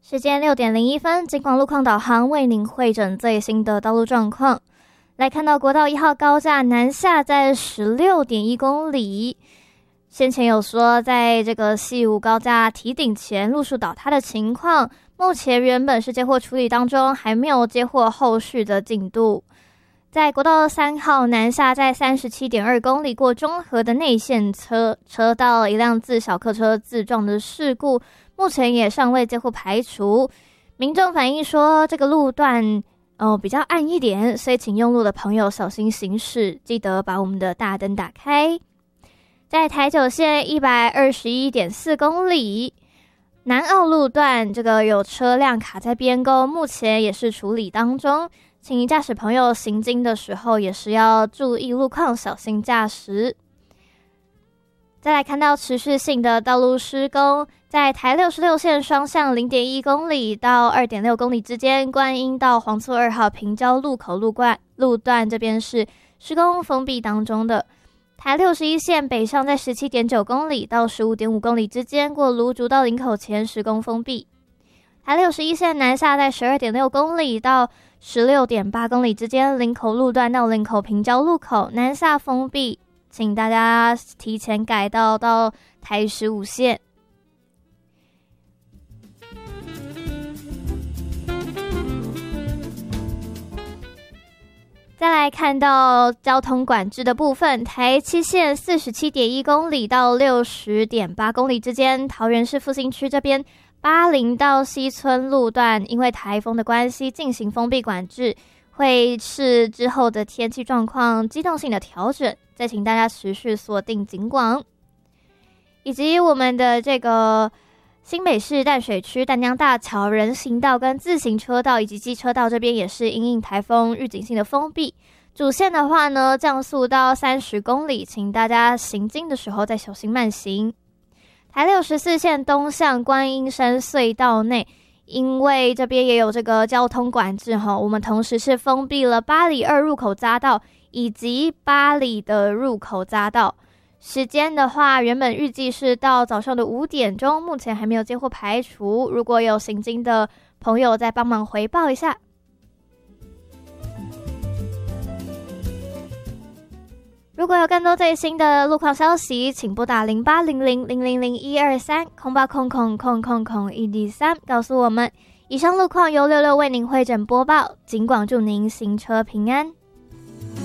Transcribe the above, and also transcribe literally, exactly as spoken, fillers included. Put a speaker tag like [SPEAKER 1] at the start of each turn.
[SPEAKER 1] 时间六点零一分，警广路况导航为您汇整最新的道路状况。来看到国道一号高架南下在 十六点一公里，先前有说在这个西武高架堤顶前路树倒塌的情况，目前原本是接获处理当中，还没有接获后续的进度。在国道三号南下在 三十七点二公里过中和的内线车车道，一辆自小客车自撞的事故，目前也尚未接获排除。民众反映说这个路段哦比较暗一点，所以请用路的朋友小心行驶，记得把我们的大灯打开。在台九线 一百二十一点四公里南澳路段，这个有车辆卡在边沟，目前也是处理当中，请驾驶朋友行经的时候也是要注意路况，小心驾驶。再来看到持续性的道路施工，在台六十六线双向 零点一公里到 二点六公里之间，观音到黄厝二号平交路口路段路段这边是施工封闭当中的。台六十一线北上在 十七点九公里到 十五点五公里之间，过芦竹到林口前施工封闭。台六十一线南下在 十二点六公里到 十六点八公里之间，林口路段到林口平交路口南下封闭，请大家提前改道到台十五线。再来看到交通管制的部分，台七线 四十七点一公里到 六十点八公里之间，桃园市复兴区这边八零到西村路段因为台风的关系进行封闭管制，会视之后的天气状况机动性的调整，再请大家持续锁定警广。以及我们的这个新北市淡水区淡江大桥人行道跟自行车道以及机车道这边也是因应台风预警性的封闭，主线的话呢降速到三十公里，请大家行经的时候再小心慢行。台六十四线东向观音山隧道内，因为这边也有这个交通管制，我们同时是封闭了八里二入口匝道以及八里的入口匝道。时间的话，原本预计是到早上的五点钟，目前还没有接获排除。如果有行经的朋友再帮忙回报一下。如果有更多最新的路况消息，请拨打零八零零零零零一二三空八空空空空空一 D 三告诉我们。以上路况由六六为您汇整播报，警广祝您行车平安。